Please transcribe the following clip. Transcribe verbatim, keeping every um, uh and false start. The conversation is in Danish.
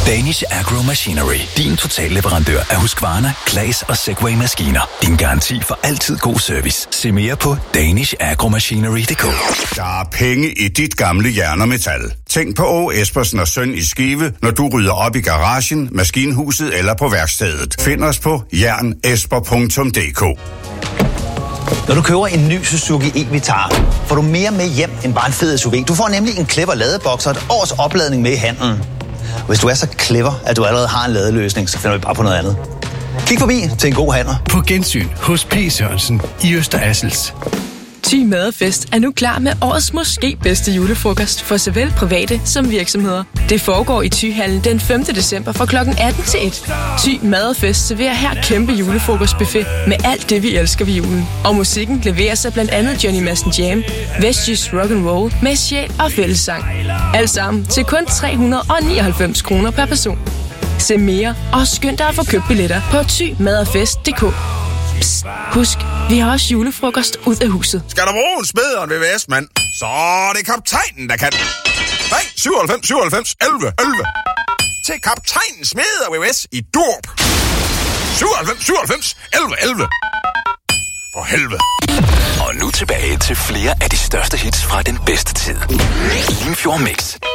Danish Agro Machinery. Din totalleverandør af Husqvarna, Claes og Segway-maskiner. Din garanti for altid god service. Se mere på danish agro machinery punktum d k. Der er penge i dit gamle jern og metal. Tænk på Å. Espersen og Søn i Skive, når du rydder op i garagen, maskinhuset eller på værkstedet. Find os på jern esper punktum d k. Når du køber en ny Suzuki e-Vitara, får du mere med hjem end bare en fed S U V. Du får nemlig en clever ladeboks og et års opladning med i handlen. Hvis du er så clever, at du allerede har en ladeløsning, så finder vi bare på noget andet. Kig forbi til en god handler. På gensyn hos P. Sørensen i Øster Assels. Thy Madefest er nu klar med årets måske bedste julefrokost for såvel private som virksomheder. Det foregår i Thyhallen den femte december fra klokken atten til et. Thy Madefest serverer her kæmpe julefrokostbuffet med alt det, vi elsker ved julen. Og musikken leverer sig blandt andet Johnny Madsen Jam, Vestjysk Rock'n'Roll med sjæl og fællessang. Alt sammen til kun tre hundrede og nioghalvfems kroner per person. Se mere og skynd dig at få købt billetter på thy madefest punktum d k. Psst, husk, vi har også julefrokost ud af huset. Skal der bruge en smederen ved V V S, mand? Så er det kaptajnen, der kan. Nej, syvoghalvfems syvoghalvfems elleve elleve. Til kaptajnen smeder V V S i Durp. syvoghalvfems syvoghalvfems elleve elleve. For helvede. Og nu tilbage til flere af de største hits fra den bedste tid. Limfjord Mix.